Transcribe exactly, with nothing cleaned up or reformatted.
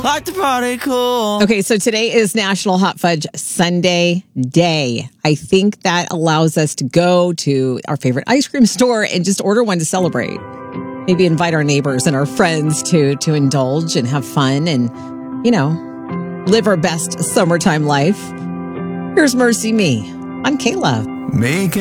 Like the party cool. Okay, so today is National Hot Fudge Sunday Day. I think that allows us to go to our favorite ice cream store and just order one to celebrate. Maybe invite our neighbors and our friends to to indulge and have fun and, you know, live our best summertime life. Here's Mercy Me. I'm Kayla. Make